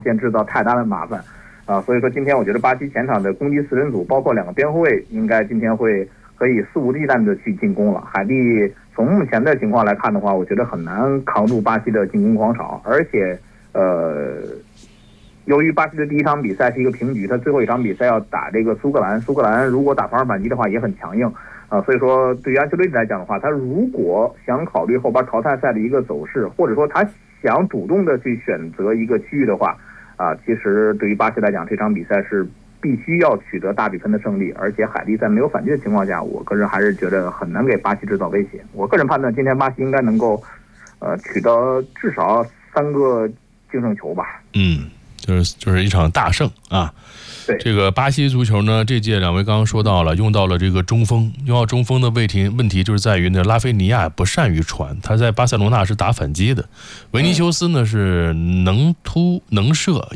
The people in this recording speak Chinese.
先制造太大的麻烦所以说今天我觉得巴西前场的攻击4人组，包括2个边后卫，应该今天会可以肆无忌惮的去进攻了。海地从目前的情况来看的话，我觉得很难扛住巴西的进攻狂潮，而且由于巴西的第一场比赛是一个平局，他最后一场比赛要打这个苏格兰，苏格兰如果打防守反击的话也很强硬所以说对于安切洛蒂来讲的话，他如果想考虑后边淘汰赛的一个走势，或者说他想主动的去选择一个区域的话其实对于巴西来讲，这场比赛是必须要取得大比分的胜利，而且海地在没有反击的情况下，我个人还是觉得很难给巴西制造威胁。我个人判断，今天巴西应该能够取得至少3个净胜球吧。 就是一场大胜啊。 对， 这个巴西足球呢，这届2位刚刚说到了，用到了这个中锋，用到中锋的问题就是在于呢，拉菲尼亚不善于传，他在巴塞罗那是打反击的，维尼修斯呢是能突能射。